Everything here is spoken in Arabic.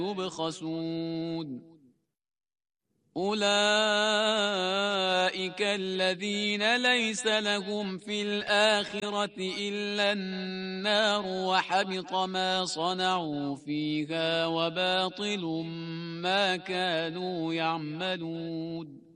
يبخسون أولئك الذين ليس لهم في الآخرة إلا النار وحبط ما صنعوا فيها وباطل ما كانوا يعملون